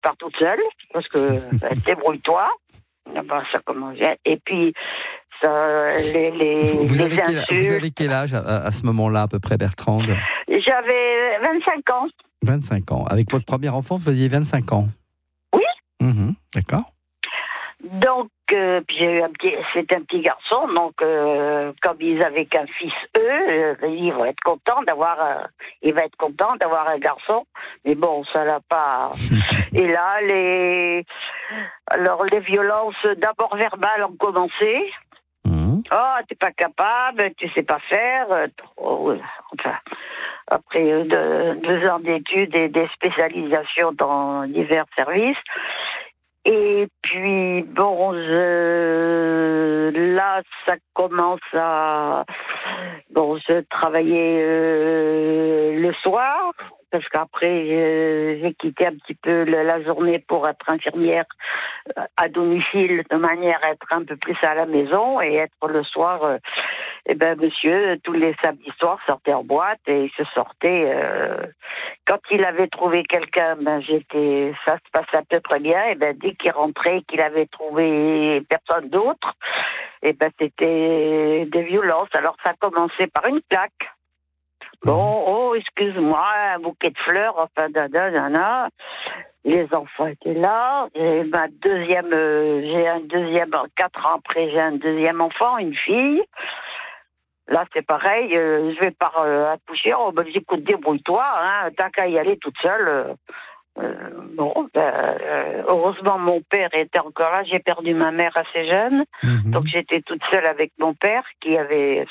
pars toute seule, parce que débrouille-toi. Ben, ça commençait. Et puis, ça, vous avez quel âge à ce moment-là, à peu près, Bertrande? J'avais 25 ans. 25 ans. Avec votre premier enfant, vous faisiez 25 ans? Oui. D'accord. Donc, puis j'ai eu c'était un petit garçon, donc comme ils avaient qu'un fils, il va être content d'avoir un garçon, mais bon, ça l'a pas. Et là, les violences d'abord verbales ont commencé. Oh, t'es pas capable, tu sais pas faire. Enfin, après 2 ans d'études et des spécialisations dans divers services. Et puis, bon, là, ça commence à... Bon, je travaillais le soir, parce qu'après, j'ai quitté un petit peu la journée pour être infirmière à domicile, de manière à être un peu plus à la maison, et être le soir... monsieur, tous les samedis soirs, sortait en boîte, et il se sortait... Quand il avait trouvé quelqu'un, ça se passait à peu près bien. Et dès qu'il rentrait, qu'il avait trouvé personne d'autre, c'était des violences. Alors ça a commencé par une claque. Bon, oh, excuse-moi, un bouquet de fleurs, enfin, Les enfants étaient là. Et j'ai un deuxième, 4 ans après, j'ai un deuxième enfant, une fille. Là, c'est pareil, je vais pas accoucher. Oh, j'écoute, débrouille-toi, t'as qu'à y aller toute seule. Heureusement, mon père était encore là. J'ai perdu ma mère assez jeune. Donc, j'étais toute seule avec mon père, qui avait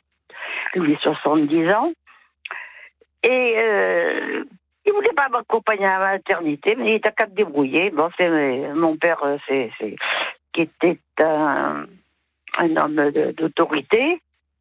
70 ans. Et il voulait pas m'accompagner à la maternité, mais il t'a qu'à te débrouiller. Bon, c'est mon père, qui était un homme d'autorité.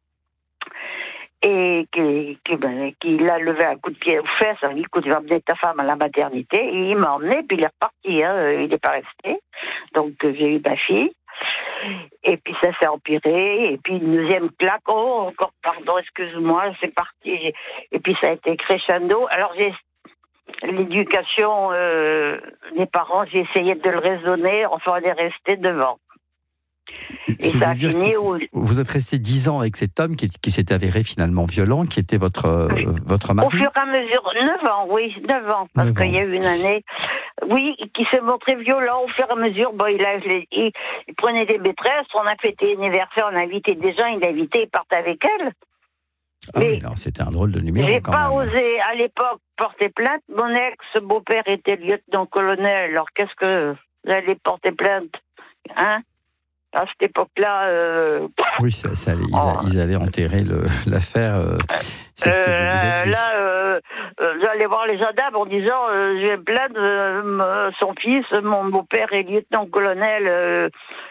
Et qui l'a levé un coup de pied aux fesses, il a dit, écoute, tu vas emmener ta femme à la maternité, et il m'a emmené, puis il est reparti, il n'est pas resté. Donc j'ai eu ma fille, et puis ça s'est empiré, et puis une deuxième claque, oh, encore pardon, excuse-moi, c'est parti, et puis ça a été crescendo. Alors l'éducation des parents, j'ai essayé de le raisonner, enfin on est resté devant. Et ça a fini vous êtes resté 10 ans avec cet homme qui s'est avéré finalement violent, qui était votre mari? Au fur et à mesure, 9 ans, oui, 9 ans, parce qu'il y a eu une année, oui, qui s'est montré violent au fur et à mesure. Bon, il prenait des maîtresses, on a fêté l'anniversaire, on a invité des gens, il partait avec elles. Mais non, c'était un drôle de numéro. J'ai pas osé, à l'époque, porter plainte. Mon ex-beau-père était lieutenant-colonel, alors qu'est-ce que j'allais porter plainte, à cette époque-là... Oui, ils allaient enterrer l'affaire. C'est ce que vous avez dit. Là, j'allais voir les gendarmes en disant je vais plaindre son fils, mon beau-père est lieutenant-colonel...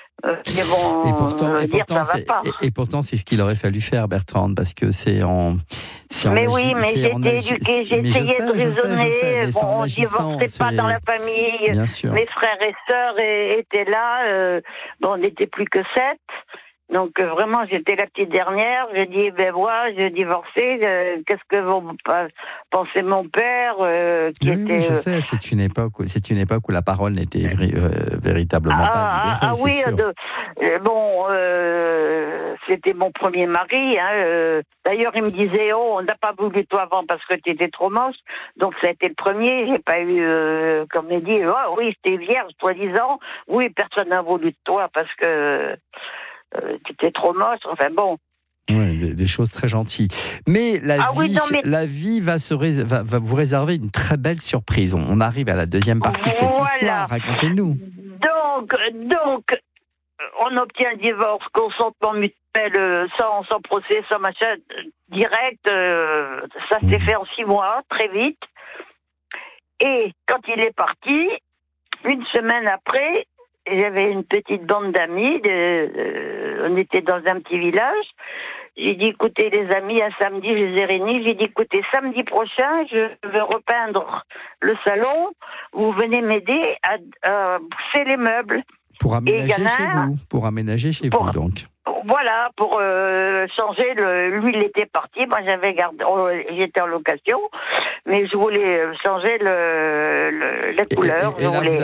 Et pourtant, c'est ce qu'il aurait fallu faire, Bertrande, parce que j'ai essayé de raisonner. On ne divorçait pas dans la famille. Bien sûr. Mes frères et sœurs étaient là. On n'était plus que 7. Donc vraiment, j'étais la petite dernière. Je dis, moi, j'ai divorcé. Qu'est-ce que vont penser mon père était. Je sais, c'est une époque où la parole n'était véritablement pas libérée. C'était mon premier mari. D'ailleurs, il me disait, on n'a pas voulu toi avant parce que tu étais trop moche. Donc ça a été le premier. J'ai pas eu, comme il dit, oui, j'étais vierge, soi-disant. Oui, personne n'a voulu de toi parce que tu étais trop moche, enfin bon. Oui, des choses très gentilles. Mais la vie va vous réserver une très belle surprise. On arrive à la deuxième partie de cette histoire. Racontez-nous. Donc, on obtient le divorce, consentement mutuel, sans procès, sans machin, direct. Ça s'est fait en 6 mois, très vite. Et quand il est parti, une semaine après, j'avais une petite bande d'amis, on était dans un petit village. J'ai dit, écoutez les amis, un samedi, je les ai réunis, j'ai dit, écoutez, samedi prochain, je vais repeindre le salon, vous venez m'aider à pousser les meubles. Pour aménager chez vous, donc. voilà, pour changer lui il était parti, moi j'avais gardé, j'étais en location, mais je voulais changer la couleur. Et là,